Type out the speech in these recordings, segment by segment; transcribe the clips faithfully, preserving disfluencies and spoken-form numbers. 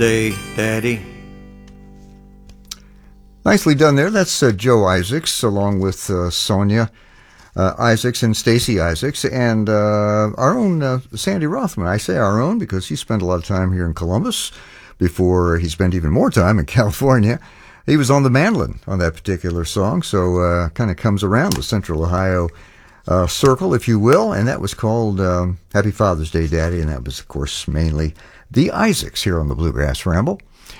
Day, Daddy. Nicely done there. That's uh, Joe Isaacs, along with uh, Sonia uh, Isaacs and Stacy Isaacs, and uh, our own uh, Sandy Rothman. I say our own because he spent a lot of time here in Columbus before he spent even more time in California. He was on the mandolin on that particular song, so uh, kind of comes around the Central Ohio uh, circle, if you will, and that was called um, Happy Father's Day, Daddy, and that was, of course, mainly the Isaacs here on the Bluegrass Ramble.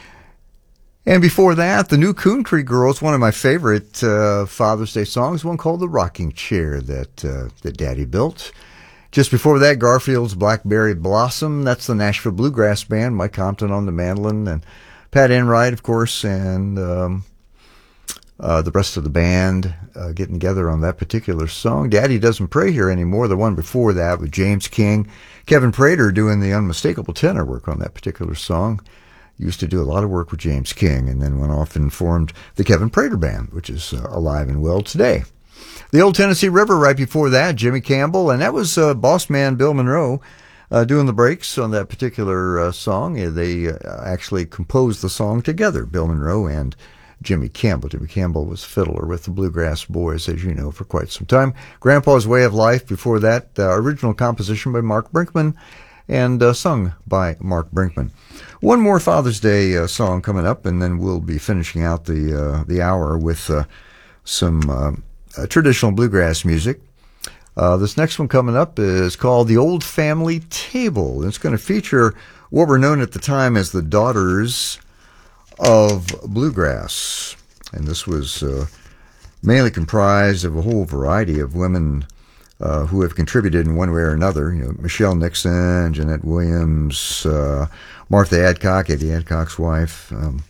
And before that, the New Coon Creek Girls, one of my favorite uh, Father's Day songs, one called The Rocking Chair that uh, that Daddy built. Just before that, Garfield's Blackberry Blossom. That's the Nashville Bluegrass Band, Mike Compton on the mandolin, and Pat Enright, of course, and um, uh, the rest of the band uh, getting together on that particular song. Daddy Doesn't Pray Here Anymore, the one before that with James King. Kevin Prater doing the unmistakable tenor work on that particular song. Used to do a lot of work with James King, and then went off and formed the Kevin Prater Band, which is uh, alive and well today. The Old Tennessee River right before that, Jimmy Campbell, and that was uh, boss man Bill Monroe uh, doing the breaks on that particular uh, song. They uh, actually composed the song together, Bill Monroe and Jimmy Campbell. Jimmy Campbell was fiddler with the Bluegrass Boys, as you know, for quite some time. Grandpa's Way of Life before that, uh, original composition by Mark Brinkman, and uh, sung by Mark Brinkman. One more Father's Day uh, song coming up, and then we'll be finishing out the uh, the hour with uh, some uh, uh, traditional bluegrass music. Uh, this next one coming up is called The Old Family Table. It's going to feature what were known at the time as the Daughters of Bluegrass. And this was uh, mainly comprised of a whole variety of women Uh, who have contributed in one way or another. You know, Michelle Nixon, Jeanette Williams, uh, Martha Adcock, Eddie Adcock's wife. Um,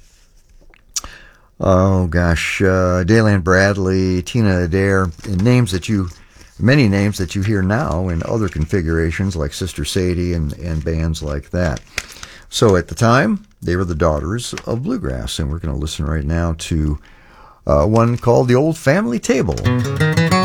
oh gosh, uh, Daylan Bradley, Tina Adair, and names that you, many names that you hear now in other configurations like Sister Sadie and, and bands like that. So at the time, they were the Daughters of Bluegrass, and we're going to listen right now to uh, one called The Old Family Table.